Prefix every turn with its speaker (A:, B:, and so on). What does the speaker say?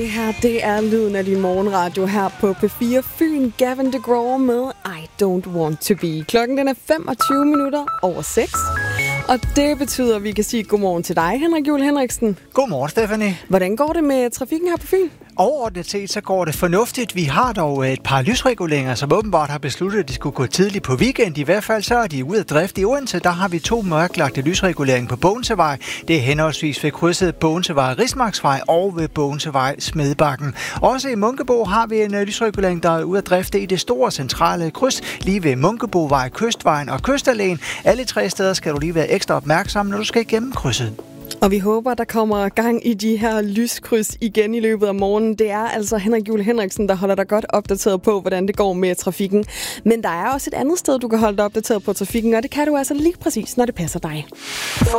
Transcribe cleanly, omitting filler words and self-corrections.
A: Det her, det er lyden af din morgenradio her på P4 Fyn. Gavin DeGraw med I Don't Want To Be. Klokken den er 6:25. Og det betyder, at vi kan sige godmorgen til dig, Henrik Juhl Henriksen.
B: Godmorgen, Stephanie.
A: Hvordan går det med trafikken her på Fyn?
B: Overordnet set, så går det fornuftigt. Vi har dog et par lysreguleringer, som åbenbart har besluttet, at de skulle gå tidligt på weekend. I hvert fald så er de ude af drift. I Odense, der har vi 2 mørklagte lysreguleringer på Bogensevej. Det er henholdsvis ved krydset Bogensevej Rismarksvej og ved Bogensevej Smedbakken. Også i Munkebo har vi en lysregulering, der er ude af drift i det store centrale kryds, lige ved Munkebovej, Kystvejen og Kystallén. Alle 3 steder skal du lige være ekstra opmærksom, når du skal igennem krydset.
A: Og vi håber, der kommer gang i de her lyskryds igen i løbet af morgenen. Det er altså Henrik Juhl Henriksen, der holder dig godt opdateret på, hvordan det går med trafikken. Men der er også et andet sted, du kan holde dig opdateret på trafikken, og det kan du altså lige præcis, når det passer dig.